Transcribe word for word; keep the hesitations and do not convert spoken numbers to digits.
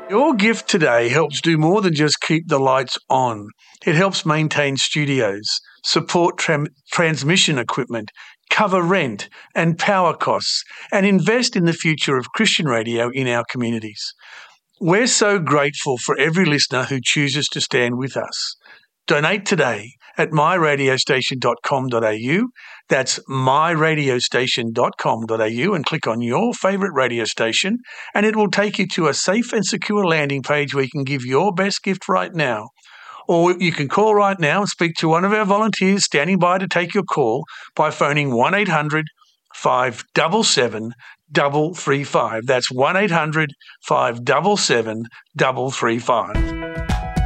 Your gift today helps do more than just keep the lights on. It helps maintain studios, support tram- transmission equipment, cover rent and power costs, and invest in the future of Christian radio in our communities. We're so grateful for every listener who chooses to stand with us. Donate today at my radio station dot com dot a u. That's my radio station dot com dot a u and click on your favourite radio station and it will take you to a safe and secure landing page where you can give your best gift right now. Or you can call right now and speak to one of our volunteers standing by to take your call by phoning one eight hundred five seven seven three three five. That's one eight hundred five seven seven three three five.